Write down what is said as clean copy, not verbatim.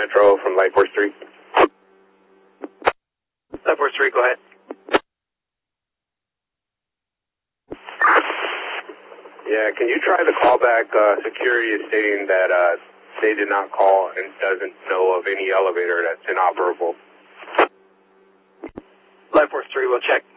Metro from Light Force 3. Light Force 3, go ahead. Yeah, can you try the callback? Security is stating that they did not call and doesn't know of any elevator that's inoperable. Light Force 3, we'll check.